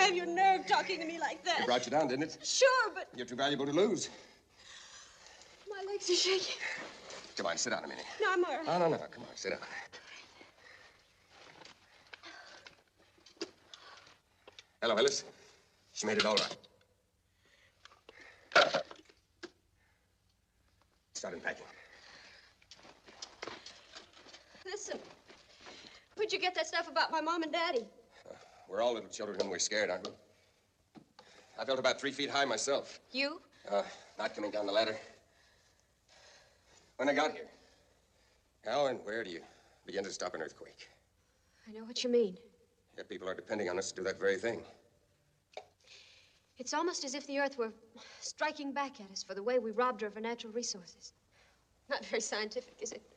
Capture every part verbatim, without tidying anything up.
have your nerve talking to me like that? It brought you down, didn't it? Sure, but... You're too valuable to lose. My legs are shaking. Come on, sit down a minute. No, I'm all right. No, no, no. Come on, sit down. Hello, Ellis. She made it all right. Start unpacking. Listen, where'd you get that stuff about my mom and daddy? Uh, we're all little children and we're scared, aren't we? I felt about three feet high myself. You? Uh, not coming down the ladder. When I got here, how and where do you begin to stop an earthquake? I know what you mean. Yet people are depending on us to do that very thing. It's almost as if the Earth were striking back at us for the way we robbed her of her natural resources. Not very scientific, is it?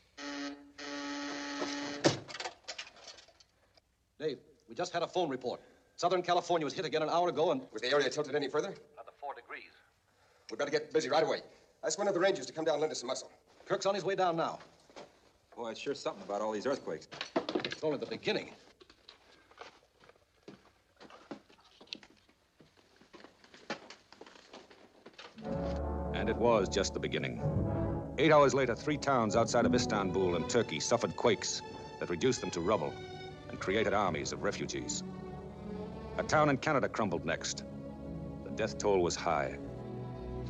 Dave, we just had a phone report. Southern California was hit again an hour ago and... Was the area tilted any further? Another four degrees. We better get busy right away. Ask one of the Rangers to come down and lend us some muscle. Kirk's on his way down now. Boy, it's sure something about all these earthquakes. It's only the beginning. And it was just the beginning. Eight hours later, three towns outside of Istanbul in Turkey suffered quakes that reduced them to rubble and created armies of refugees. A town in Canada crumbled next. The death toll was high.